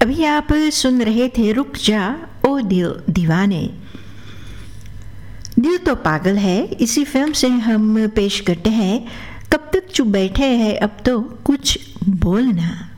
अभी आप सुन रहे थे रुक जा ओ दिल दीवाने। दिल तो पागल है इसी फिल्म से हम पेश करते हैं कब तक चुप बैठे हैं अब तो कुछ बोलना।